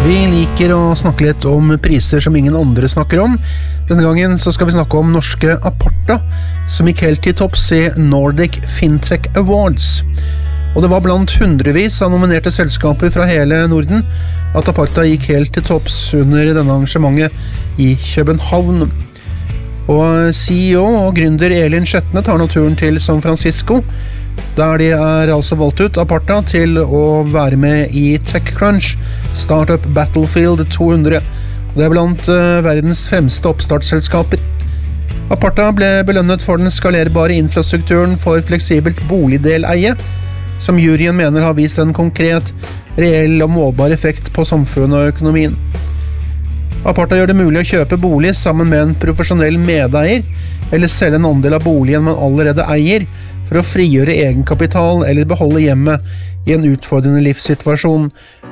Vi liker å snakke litt om priser som ingen andre snakker om. Denne gangen så skal vi snakke om norske Aparta, som gikk helt til topps i Nordic Fintech Awards. Og det var blant hundrevis av nominerte selskaper fra hele Norden at Aparta gikk helt til topps under denne arrangementet i København. Og CEO og gründer Elin Skjetne tar nå turen til San Francisco, der de altså valgt ut Aparta til å være med i TechCrunch Startup Battlefield 200. Det blant verdens fremste oppstartsselskaper. Aparta ble belønnet for den skalerbare infrastrukturen for fleksibelt boligdeleie, som juryen mener har vist en konkret, reell og målbar effekt på samfunnet og økonomien. Aparta gjør det mulig å kjøpe bolig sammen med en profesjonell medeier, eller selge en andel av boligen man allerede eier, for å frigjøre egenkapital eller beholde hjemmet i en utfordrende livssituasjon,